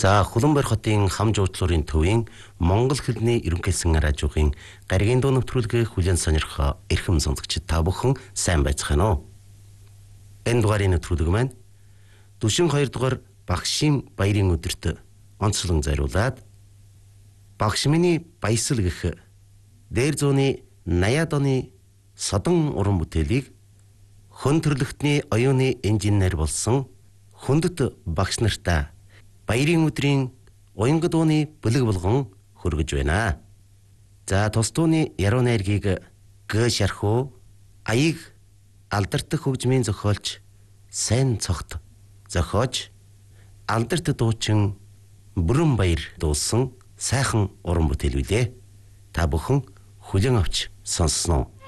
За Хуланбар хотын хам жуучлалын төвийн Монгол хэлний ерөнхийсэн радиогийн гаригийн дуу нэвтрүүлгийг хүлээн сонирхоо эрхэм сонсогчид та бүхэн сайн байцгаана уу? Энэ дугаарыг нэвтрүүлэг маань Дүшин 2 дугаар Багшийн баярын өдөрт онцлон зориулаад Багш миний баясал гэх дээр зууны 80-ад оны содон уран бүтээлийг хүн төрлөختний оюуны инженер болсон хүндэт багш нартаа баярын өдрийн уянга дууны бүлэг болгон хүргэж байна. За тус дууны яруу найргийг г шархуу аяг алдартах хөгжмийн зохиолч сайн цогт зохиож алдарт дуучин Бүрэн баяр дуусан сайхан уран бүтээл үлээ. Та бүхэн хүлээн авч сонссноо.